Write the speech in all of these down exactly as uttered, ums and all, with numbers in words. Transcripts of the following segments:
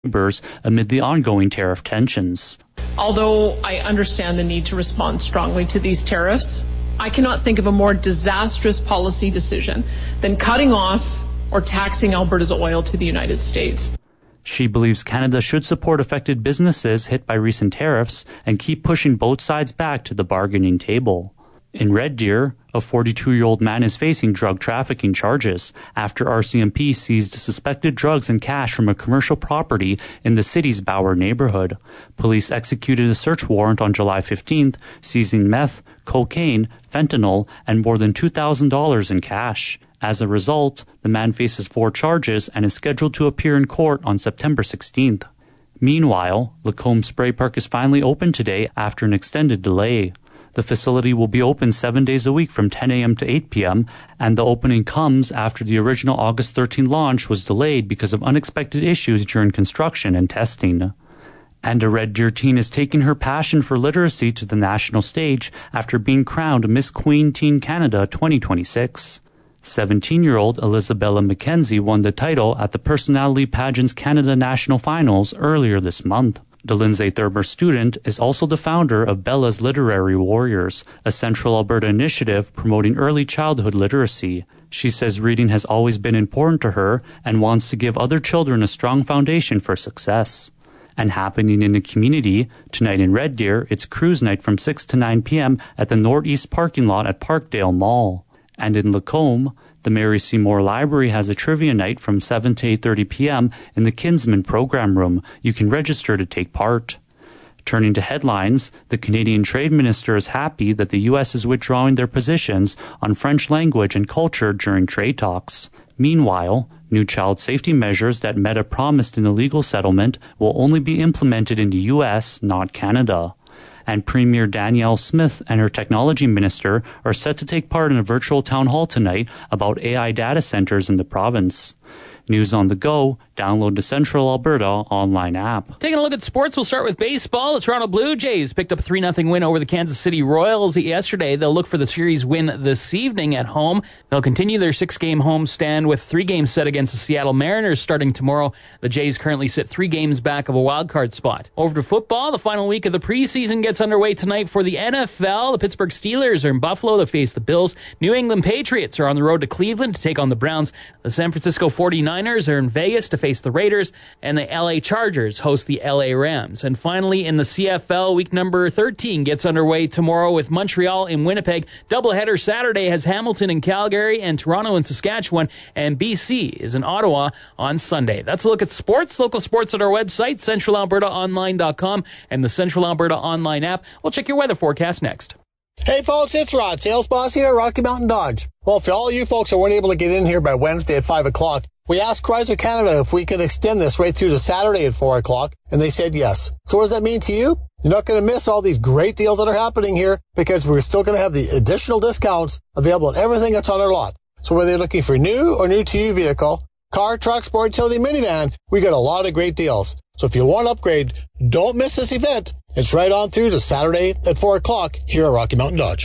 neighbors amid the ongoing tariff tensions. Although I understand the need to respond strongly to these tariffs, I cannot think of a more disastrous policy decision than cutting off or taxing Alberta's oil to the United States. She believes Canada should support affected businesses hit by recent tariffs and keep pushing both sides back to the bargaining table. In Red Deer, a forty-two-year-old man is facing drug trafficking charges after R C M P seized suspected drugs and cash from a commercial property in the city's Bauer neighborhood. Police executed a search warrant on July fifteenth, seizing meth, cocaine, fentanyl, and more than two thousand dollars in cash. As a result, the man faces four charges and is scheduled to appear in court on September sixteenth. Meanwhile, Lacombe Spray Park is finally open today after an extended delay. The facility will be open seven days a week from ten a.m. to eight p.m., and the opening comes after the original August thirteenth launch was delayed because of unexpected issues during construction and testing. And a Red Deer teen is taking her passion for literacy to the national stage after being crowned Miss Queen Teen Canada twenty twenty-six. seventeen-year-old Elizabella McKenzie won the title at the Personality Pageants Canada National Finals earlier this month. The Lindsay Thurber student is also the founder of Bella's Literary Warriors, a Central Alberta initiative promoting early childhood literacy. She says reading has always been important to her and wants to give other children a strong foundation for success. And happening in the community, tonight in Red Deer, it's cruise night from six to nine p.m. at the Northeast parking lot at Parkdale Mall. And in Lacombe, the Mary Seymour Library has a trivia night from seven to eight thirty p.m. in the Kinsman Program Room. You can register to take part. Turning to headlines, the Canadian Trade Minister is happy that the U S is withdrawing their positions on French language and culture during trade talks. Meanwhile, new child safety measures that Meta promised in a legal settlement will only be implemented in the U S, not Canada. And Premier Danielle Smith and her technology minister are set to take part in a virtual town hall tonight about A I data centers in the province. News on the go, download the Central Alberta online app. Taking a look at sports, we'll start with baseball. The Toronto Blue Jays picked up a three nothing win over the Kansas City Royals yesterday. They'll look for the series win this evening at home. They'll continue their six-game homestand with three games set against the Seattle Mariners starting tomorrow. The Jays currently sit three games back of a wildcard spot. Over to football, the final week of the preseason gets underway tonight for the N F L. The Pittsburgh Steelers are in Buffalo to face the Bills. New England Patriots are on the road to Cleveland to take on the Browns. The San Francisco forty-niners are in Vegas to face the Raiders, and the L A Chargers host the L A Rams. And finally, in the C F L, week number thirteen gets underway tomorrow with Montreal in Winnipeg. Doubleheader Saturday has Hamilton in Calgary and Toronto in Saskatchewan, and B C is in Ottawa on Sunday. That's a look at sports. Local sports at our website, central alberta online dot com, and the Central Alberta Online app. We'll check your weather forecast next. Hey folks, it's Rod, sales boss here at Rocky Mountain Dodge. Well, for all you folks that weren't able to get in here by Wednesday at five o'clock, we asked Chrysler Canada if we could extend this right through to Saturday at four o'clock, and they said yes. So what does that mean to you? You're not going to miss all these great deals that are happening here because we're still going to have the additional discounts available on everything that's on our lot. So whether you're looking for new or new to you vehicle, car, truck, sport, utility, minivan, we got a lot of great deals. So if you want to upgrade, don't miss this event. It's right on through to Saturday at four o'clock here at Rocky Mountain Dodge.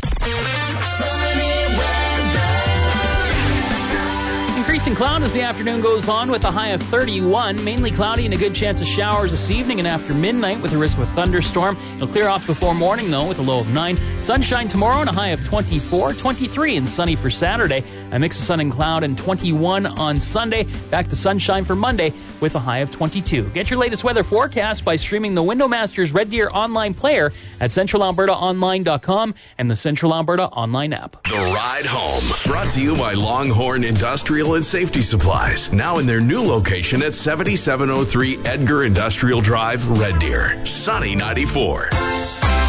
Increasing cloud as the afternoon goes on with a high of thirty-one. Mainly cloudy and a good chance of showers this evening and after midnight with a risk of a thunderstorm. It'll clear off before morning, though, with a low of nine. Sunshine tomorrow and a high of twenty-four. twenty-three and sunny for Saturday. A mix of sun and cloud and twenty-one on Sunday. Back to sunshine for Monday with a high of twenty-two. Get your latest weather forecast by streaming the Windowmasters Red Deer online player at central alberta online dot com and the Central Alberta Online app. The Ride Home, brought to you by Longhorn Industrial and Safety Supplies. Now in their new location at seventy-seven oh three Edgar Industrial Drive, Red Deer. Sunny ninety-four.